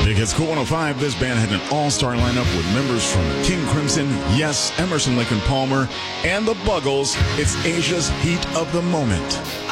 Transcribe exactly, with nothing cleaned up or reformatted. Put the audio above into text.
Big Hits Cool one oh five, this band had an all-star lineup with members from King Crimson, Yes, Emerson, Lake and Palmer, and the Buggles. It's Asia's heat of the moment.